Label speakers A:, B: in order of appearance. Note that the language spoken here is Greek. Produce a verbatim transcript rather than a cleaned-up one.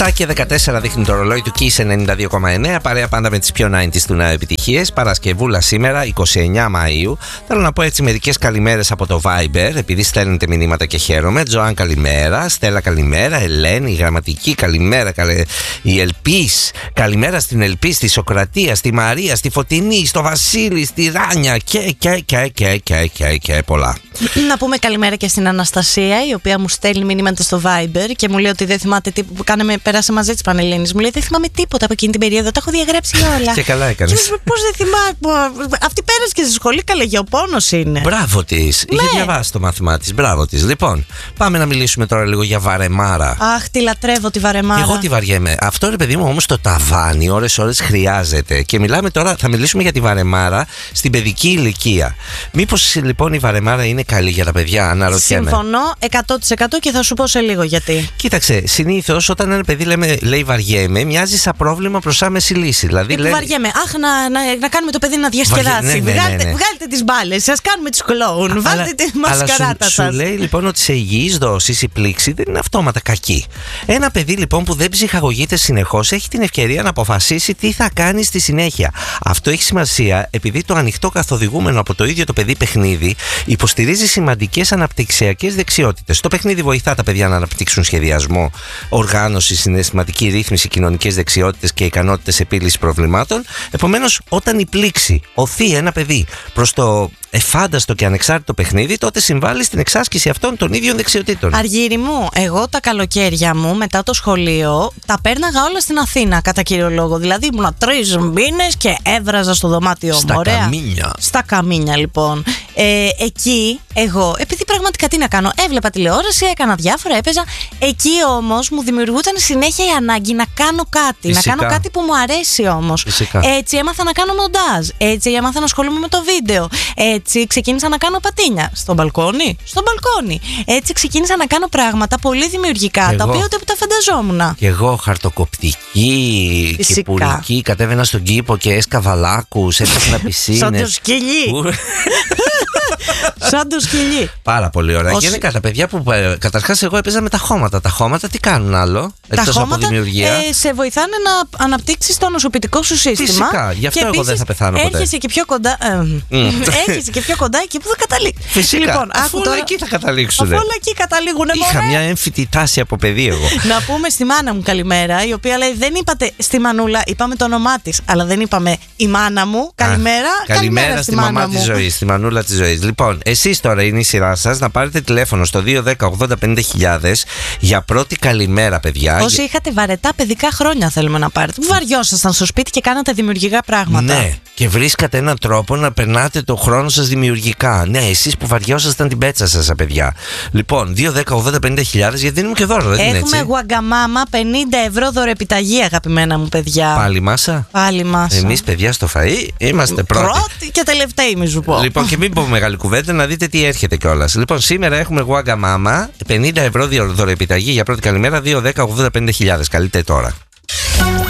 A: επτά και δεκατέσσερα δείχνει το ρολόι του Kiss ενενήντα δύο κόμμα εννέα. Παρέα πάντα με τις πιο ενενήντα του νέου επιτυχίες. Παρασκευούλα σήμερα, είκοσι εννέα Μαΐου. Θέλω να πω έτσι μερικές καλημέρες από το Viber, επειδή στέλνετε μηνύματα και χαίρομαι. Τζοάν, καλημέρα. Στέλλα, καλημέρα. Ελένη, η Γραμματική, καλημέρα. Καλε... Η Ελπής, καλημέρα στην Ελπής, στη Σοκρατία, στη Μαρία, στη Φωτεινή, στο Βασίλη, στη Ράνια και, και, και, και, και, και, και πολλά.
B: Να πούμε καλημέρα και στην Αναστασία, η οποία μου στέλνει μηνύματα στο Viber και μου λέει ότι δεν θυμάται τίποτα που κάναμε, πέρασε μαζί τη Πανελλήνης. Μου λέει δεν θυμάμαι τίποτα από εκείνη την περίοδο, τα έχω διαγράψει όλα.
A: Και καλά έκανες.
B: Πώς δεν θυμάμαι. Αυτή πέρασε και στη σχολή, καλέ, γεωπόνος είναι.
A: Μπράβο της.
B: Ναι.
A: Είχε διαβάσει το μάθημά της. Μπράβο της. Λοιπόν, πάμε να μιλήσουμε τώρα λίγο για βαρεμάρα.
B: Αχ, τη λατρεύω τη βαρεμάρα.
A: Εγώ τη βαριέμαι. Αυτό ρε παιδί μου όμως το ταβάνι, ώρες-ώρες χρειάζεται. Και μιλάμε τώρα, θα μιλήσουμε για τη βαρεμάρα στην παιδική ηλικία. Μήπως λοιπόν η βαρεμάρα είναι καλή για τα παιδιά, αναρωτιέμαι.
B: Συμφωνώ εκατό τοις εκατό και θα σου πω σε λίγο γιατί.
A: Κοίταξε, συνήθως όταν ένα παιδί λέμε, λέει βαριέμαι, μοιάζει σαν πρόβλημα προς άμεση λύση. Δηλαδή,
B: λένε... Βαριέμαι. Αχ, να, να, να κάνουμε το παιδί να διασκεδάσει.
A: Βαριέ... Ναι, ναι, ναι, ναι.
B: Βγάλτε, βγάλτε τις μπάλες, σας κάνουμε τις κλόουν. Βάλτε τη μασκαράτα σας.
A: Σου, σου λέει λοιπόν ότι σε υγιείς δόσεις η πλήξη δεν είναι αυτόματα κακή. Ένα παιδί λοιπόν που δεν ψυχαγωγείται συνεχώς έχει την ευκαιρία να αποφασίσει τι θα κάνει στη συνέχεια. Αυτό έχει σημασία επειδή το ανοιχτό καθοδηγούμενο από το ίδιο το παιδί παιχνίδι υποστηρίζει σημαντικές αναπτυξιακές δεξιότητες. Το παιχνίδι βοηθά τα παιδιά να αναπτύξουν σχεδιασμό, οργάνωση, συναισθηματική ρύθμιση, κοινωνικές δεξιότητες και ικανότητες επίλυσης προβλημάτων. Επομένως, όταν η πλήξη οθεί ένα παιδί προς το εφάνταστο και ανεξάρτητο παιχνίδι, τότε συμβάλλει στην εξάσκηση αυτών των ίδιων δεξιοτήτων.
B: Αργύρι μου, εγώ τα καλοκαίρια μου μετά το σχολείο τα πέρναγα όλα στην Αθήνα κατά κύριο λόγο. Δηλαδή ήμουνα τρεις μήνες και έβραζα στο δωμάτιό μου.
A: Στα
B: ωραία.
A: καμίνια.
B: Στα καμίνια λοιπόν. Ε, εκεί εγώ, επειδή πραγματικά τι να κάνω, έβλεπα τηλεόραση, έκανα διάφορα, έπαιζα. Εκεί όμως μου δημιουργούταν συνέχεια η ανάγκη να κάνω κάτι.
A: Φυσικά.
B: Να κάνω κάτι που μου αρέσει όμως.
A: Φυσικά.
B: Έτσι έμαθα να κάνω μοντάζ. Έτσι έμαθα να ασχολούμαι με το βίντεο. Έτσι ξεκίνησα να κάνω πατίνια. Στο μπαλκόνι. Στο μπαλκόνι. Έτσι ξεκίνησα να κάνω πράγματα πολύ δημιουργικά, εγώ, τα οποία ούτε που τα φανταζόμουν.
A: Και εγώ χαρτοκοπτική, κυπουρική, κατέβαινα στον κήπο και έσκαβα λάκους, έπαιζα πισίνες.
B: Σαν το σκυλί. Σαν το σκυλί.
A: Πάρα πολύ ωραία.
B: Ως...
A: Γενικά τα παιδιά που καταρχάς εγώ έπαιζα με τα χώματα. Τα χώματα τι κάνουν άλλο, εκτός από δημιουργία?
B: Ε, σε βοηθάνε να αναπτύξεις το νοσοποιητικό σου σύστημα.
A: Φυσικά, γι' αυτό
B: και
A: εγώ δεν θα πεθάνω ποτέ.
B: Έρχεσαι και πιο κοντά. Ε, mm. Έρχεσαι και πιο κοντά εκεί που θα καταλήξει.
A: Φυσικά.
B: Λοιπόν,
A: αφού όλα
B: τώρα...
A: εκεί θα καταλήξουν.
B: Αφού όλα εκεί καταλήγουν.
A: Είχα
B: μωρέ.
A: μια έμφυτη τάση από παιδί εγώ.
B: Να πούμε στη μάνα μου καλημέρα, η οποία λέει δεν είπατε στη μανούλα, είπαμε το όνομά της, αλλά δεν είπαμε η μάνα μου. Καλημέρα.
A: Α, καλημέρα, καλημέρα στη, στη μαμά της ζωής, στη μανούλα της ζωής. Λοιπόν, εσείς τώρα είναι η σειρά σας να πάρετε τηλέφωνο στο δύο ένα μηδέν ογδόντα πέντε χιλιάδες για πρώτη καλημέρα, παιδιά.
B: Όσοι είχατε βαρετά παιδικά χρόνια θέλουμε να πάρετε. Που βαριόσασταν στο σπίτι και κάνατε δημιουργικά πράγματα.
A: Ναι, και βρίσκατε έναν τρόπο να περνάτε το χρόνο σας δημιουργικά. Ναι, εσείς που βαριόσασταν την πέτσα σας, παιδιά. Λοιπόν, δύο ένα μηδέν ογδόντα πέντε χιλιάδες, γιατί δίνουμε και δώρο, δεν είναι έτσι?
B: Έχουμε γουαγκαμάμα, πενήντα ευρώ δωρεπιταγή, αγαπημένα μου παιδιά.
A: Πάλι μάσα.
B: Πάλι μάσα.
A: Εμείς, παιδιά, στο φαΐ είμαστε πρώτοι.
B: Πρώτοι και τελευταίοι, μη σου πω.
A: Λοιπόν, και μην πω μεγάλη κουβέντα, να δείτε τι έρχεται κιόλας. Λοιπόν, σήμερα έχουμε γουαγκαμάμα, πενήντα ευρώ δωρεπιταγή για πρώτη καλημέρα, δύο ένα μηδέν ογδόντα πέντε χιλιάδες. Καλείτε τώρα.